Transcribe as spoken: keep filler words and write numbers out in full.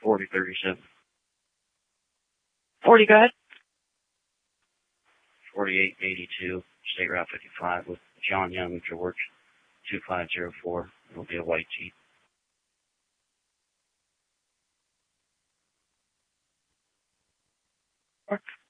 forty thirty-seven. forty, go ahead. forty-eight eighty-two, State Route fifty-five with John Young, George, two five zero four. It'll be a white Jeep.